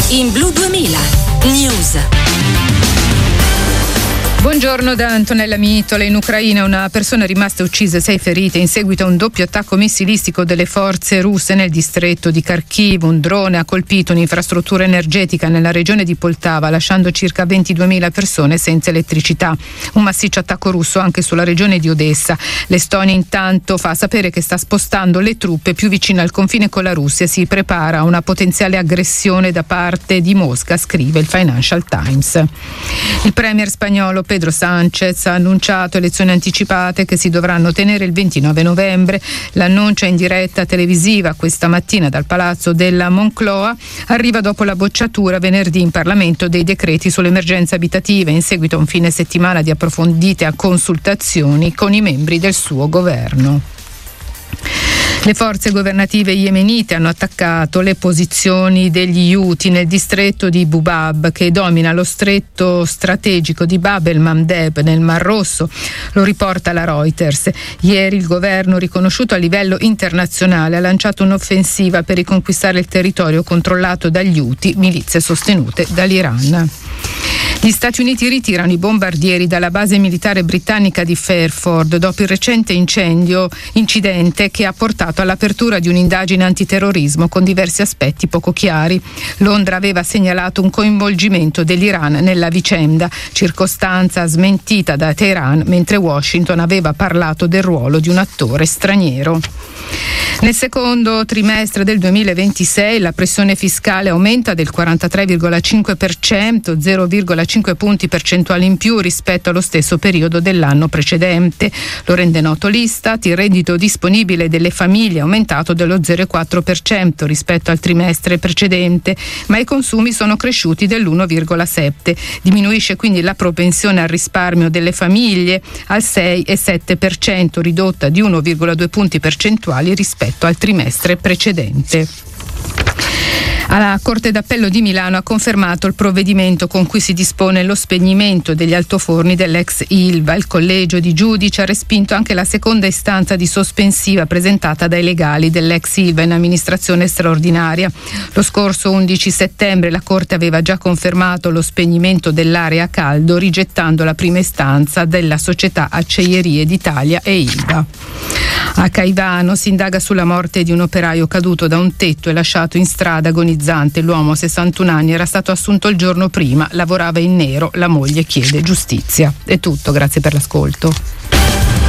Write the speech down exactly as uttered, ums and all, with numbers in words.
in Blu duemila News. Buongiorno da Antonella Mitola. In Ucraina una persona è rimasta uccisa e sei ferite in seguito a un doppio attacco missilistico delle forze russe nel distretto di Kharkiv. Un drone ha colpito un'infrastruttura energetica nella regione di Poltava, lasciando circa ventiduemila persone senza elettricità. Un massiccio attacco russo anche sulla regione di Odessa. L'Estonia intanto fa sapere che sta spostando le truppe più vicine al confine con la Russia e si prepara a una potenziale aggressione da parte di Mosca, scrive il Financial Times. Il premier spagnolo Pedro Sánchez ha annunciato elezioni anticipate che si dovranno tenere il ventinove novembre. L'annuncio in diretta televisiva questa mattina dal Palazzo della Moncloa arriva dopo la bocciatura venerdì in Parlamento dei decreti sull'emergenza abitativa in seguito a un fine settimana di approfondite consultazioni con i membri del suo governo. Le forze governative yemenite hanno attaccato le posizioni degli Houthi nel distretto di Bubab, che domina lo stretto strategico di Bab el-Mandeb nel Mar Rosso. Lo riporta la Reuters. Ieri il governo, riconosciuto a livello internazionale, ha lanciato un'offensiva per riconquistare il territorio controllato dagli Houthi, milizie sostenute dall'Iran. Gli Stati Uniti ritirano i bombardieri dalla base militare britannica di Fairford dopo il recente incendio, incidente che ha portato all'apertura di un'indagine antiterrorismo con diversi aspetti poco chiari. Londra aveva segnalato un coinvolgimento dell'Iran nella vicenda, circostanza smentita da Teheran, mentre Washington aveva parlato del ruolo di un attore straniero. Nel secondo trimestre del duemilaventisei la pressione fiscale aumenta del quarantatré virgola cinque per cento, zero virgola cinque punti percentuali in più rispetto allo stesso periodo dell'anno precedente. Lo rende noto l'Istat. Il reddito disponibile delle famiglie è aumentato dello zero virgola quattro per cento rispetto al trimestre precedente, ma i consumi sono cresciuti dell'uno virgola sette per cento. Diminuisce quindi la propensione al risparmio delle famiglie al sei virgola sette per cento, ridotta di uno virgola due punti percentuali rispetto al trimestre precedente. La Corte d'Appello di Milano ha confermato il provvedimento con cui si dispone lo spegnimento degli altoforni dell'ex Ilva. Il collegio di giudici ha respinto anche la seconda istanza di sospensiva presentata dai legali dell'ex Ilva in amministrazione straordinaria. Lo scorso undici settembre la Corte aveva già confermato lo spegnimento dell'area a caldo, rigettando la prima istanza della società Acciaierie d'Italia e Ilva. A Caivano si indaga sulla morte di un operaio caduto da un tetto e lasciato in strada agonizzante. L'uomo, sessantuno anni, era stato assunto il giorno prima, lavorava in nero, la moglie chiede giustizia. È tutto, grazie per l'ascolto.